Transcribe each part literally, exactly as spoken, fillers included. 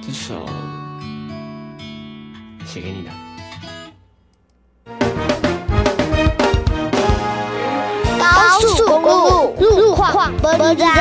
这首写给你的。 高速公路路况不知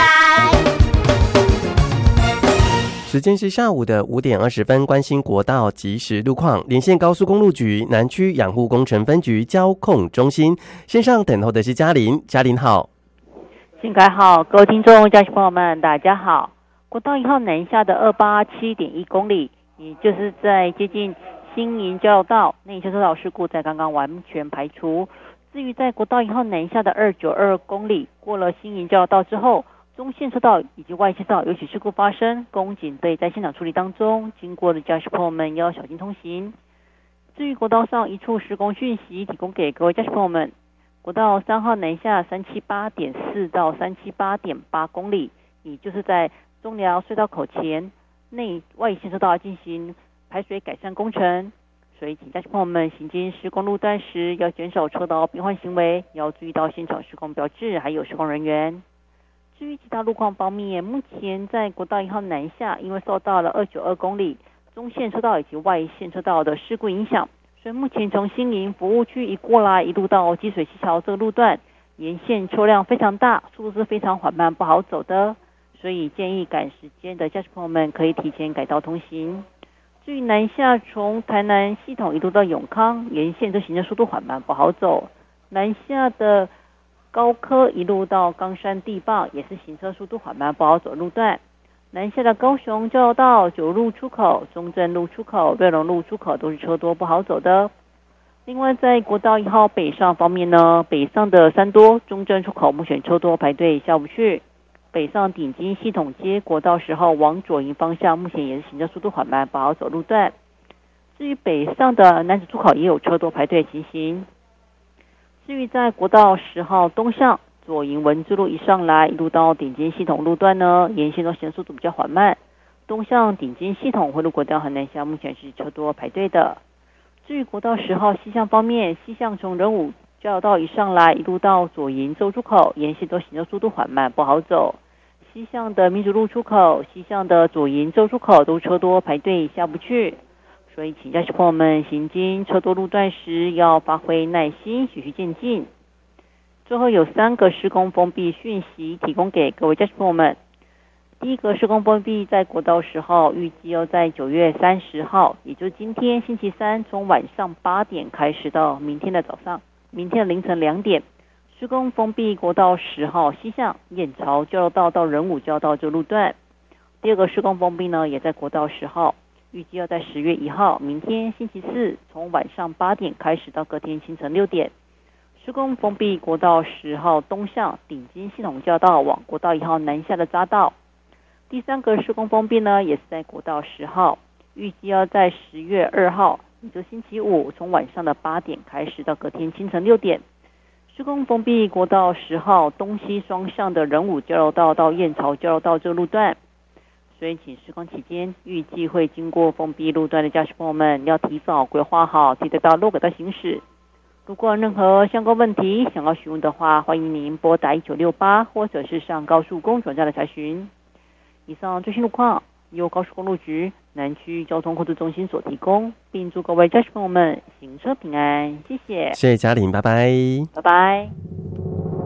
时间是下午的五点二十分，关心国道即时路况。连线高速公路局南区养护工程分局交控中心，线上等候的是嘉玲。嘉玲好。 新凯好，各位听众、家属朋友们，大家好。国道一号南下的二八七点一公里，也就是在接近新营交流道内侧车道事故，在刚刚完全排除。至于在国道一号南下的二九二公里，过了新营交流道之后，中线车道以及外线车道有起事故发生，公警队在现场处理当中，经过的驾驶朋友们要小心通行。至于国道上一处施工讯息，提供给各位驾驶朋友们。国道三号南下三七八点四到三七八点八公里，也就是在中寮隧道口前内外线车道进行排水改善工程，所以请驾驶朋友们行经施工路段时要减少车道变换行为，要注意到现场施工标志还有施工人员。至于其他路况方面，目前在国道一号南下，因为受到了二九二公里中线车道以及外线车道的事故影响，所以目前从新营服务区一过来，一路到积水溪桥这个路段，沿线车辆非常大，速度是非常缓慢，不好走的，所以建议赶时间的驾驶朋友们可以提前改道通行。至于南下从台南系统一路到永康，沿线这行车速度缓慢，不好走。南下的高科一路到冈山地磅，也是行车速度缓慢，不好走路段。南下的高雄交流道、九路出口、中正路出口、瑞隆路出口都是车多不好走的。另外在国道一号北上方面呢，北上的三多、中正出口目前车多排队下不去。北上顶金系统街国道十号往左营方向，目前也是行车速度缓慢，不好走路段。至于北上的南子出口也有车多排队情形。至于在国道十号东向左营文之路一上来，一路到顶尖系统路段呢，沿线都行速度比较缓慢。东向顶尖系统回路国道和南向目前是车多排队的。至于国道十号西向方面，西向从仁武交流道一上来，一路到左营州出口，沿线都行车速度缓慢，不好走。西向的民主路出口、西向的左营州出口都车多排队下不去。所以请驾驶朋友们行经车多路段时要发挥耐心，循序渐进。最后有三个施工封闭讯息提供给各位驾驶朋友们。第一个施工封闭在国道十号，预计要在九月三十号，也就是今天星期三，从晚上八点开始到明天的早上，明天的凌晨两点，施工封闭国道十号西向燕巢交流道到仁武交流道这路段。第二个施工封闭呢，也在国道十号，预计要在十月一号，明天星期四，从晚上八点开始到隔天清晨六点。施工封闭国道十号东向顶金系统交流道往国道一号南下的匝道。第三个施工封闭呢，也是在国道十号，预计要在十月二号，也就星期五，从晚上的八点开始到隔天清晨六点。施工封闭国道十号东西双向的仁武交流道到燕巢交流道这个路段。所以请施工期间预计会经过封闭路段的驾驶朋友们要提早规划好，记得到路轨道行驶。如果有任何相关问题想要询问的话，欢迎您拨打一九六八或者是上高速公路总站的查询。以上最新路况由高速公路局南区交通控制中心所提供，并祝各位驾驶朋友们行车平安，谢谢。 谢谢嘉玲，拜拜。 拜拜。